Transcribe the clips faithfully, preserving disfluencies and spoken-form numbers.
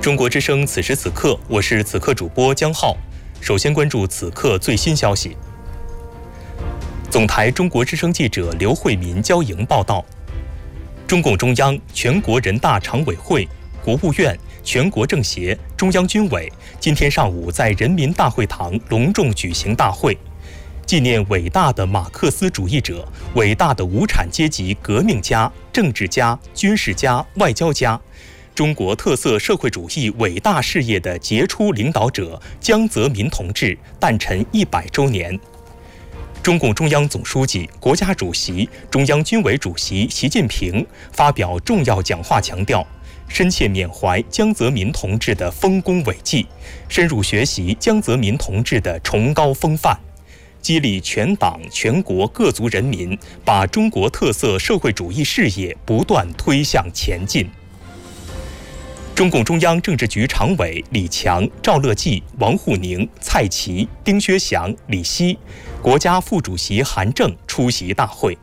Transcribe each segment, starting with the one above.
中国之声此时此刻，我是此刻主播江浩。首先关注此刻最新消息。总台中国之声记者刘慧民交营报道，中共中央、全国人大常委会、国务院、全国政协、中央军委今天上午在人民大会堂隆重举行大会，纪念伟大的马克思主义者、伟大的无产阶级革命家、政治家、军事家、外交家，中国特色社会主义伟大事业的杰出领导者江泽民同志诞辰一百周年。中共中央总书记、国家主席、中央军委主席习近平发表重要讲话，强调深切缅怀江泽民同志的丰功伟绩，深入学习江泽民同志的崇高风范，激励全党全国各族人民把中国特色社会主义事业不断推向前进。中共中央政治局常委李强、赵乐际、王沪宁、蔡奇、丁薛祥、李希，国家副主席韩正出席大会。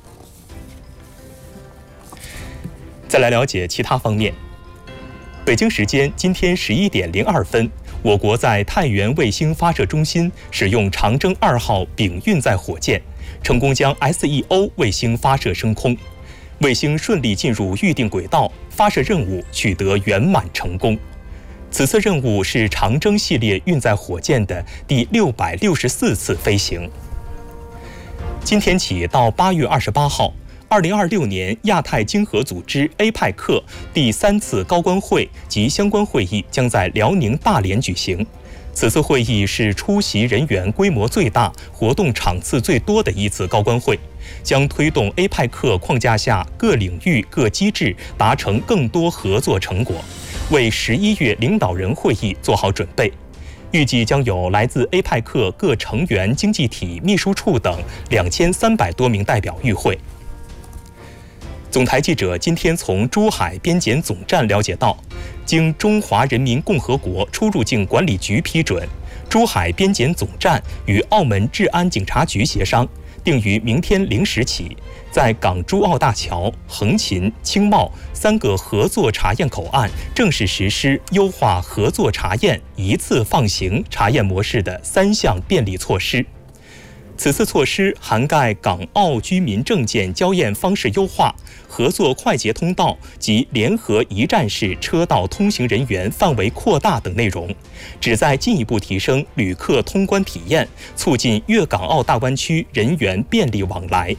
再来了解其他方面。北京时间今天十一点零二分，我国在太原卫星发射中心使用长征二号丙运载火箭，成功将 S E O 卫星发射升空。卫星顺利进入预定轨道，发射任务取得圆满成功。此次任务是长征系列运载火箭的第六百六十四次飞行。今天起到八月二十八号，二零二六年亚太经合组织 A P E C 第三次高官会及相关会议将在辽宁大连举行。此次会议是出席人员规模最大、活动场次最多的一次高官会，将推动 A P E C 框架下各领域各机制达成更多合作成果，为十一月领导人会议做好准备。预计将有来自 A P E C 各成员经济体秘书处等两千三百多名代表与会。总台记者今天从珠海边检总站了解到，经中华人民共和国出入境管理局批准，珠海边检总站与澳门治安警察局协商，定于明天零时起，在港珠澳大桥、横琴、青茂三个合作查验口岸正式实施优化合作查验一次放行查验模式的三项便利措施。此次措施涵盖港澳居民证件交验方式优化、合作快捷通道及联合一站式车道通行人员范围扩大等内容，旨在进一步提升旅客通关体验，促进粤港澳大湾区人员便利往来。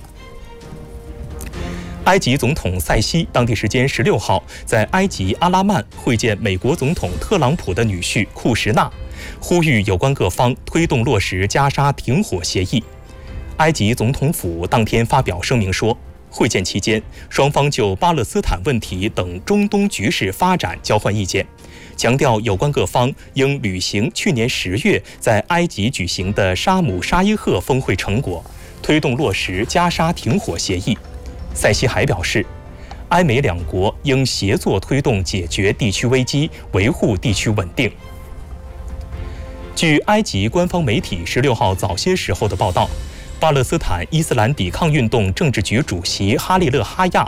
埃及总统塞西当地时间十六号在埃及阿拉曼会见美国总统特朗普的女婿库什纳，呼吁有关各方推动落实加沙停火协议。埃及总统府当天发表声明说，会见期间，双方就巴勒斯坦问题等中东局势发展交换意见，强调有关各方应履行去年十月在埃及举行的沙姆沙伊赫峰会成果，推动落实加沙停火协议。塞西还表示，埃美两国应协作推动解决地区危机，维护地区稳定。据埃及官方媒体十六号早些时候的报道，巴勒斯坦伊斯兰抵抗运动政治局主席哈利勒哈亚